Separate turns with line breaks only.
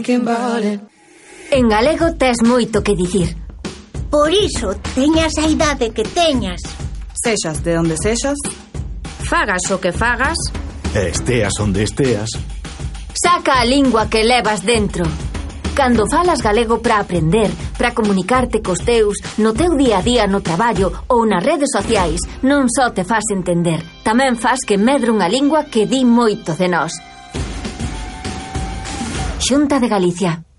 En galego tes moito que dicir.
Por iso, teñas a idade que teñas.
Sexas de onde sexas,
Fagas o que fagas,
esteas onde esteas,
saca a lingua que levas dentro. Cando falas galego para aprender, para comunicarte cos teus, no teu día a día no traballo ou nas redes sociais, non só te fas entender, tamén fas que medre unha lingua que di moito de nós. Xunta de Galicia.